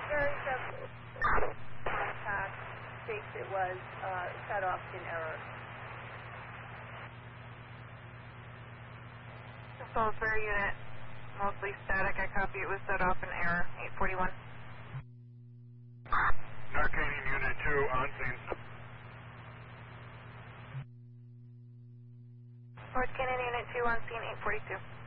Very contact states it was set off in error. Salisbury unit, mostly static. I copy it was set off in error, 841. North Canyon Unit 2 on scene. North Canyon Unit 2 on scene, 842.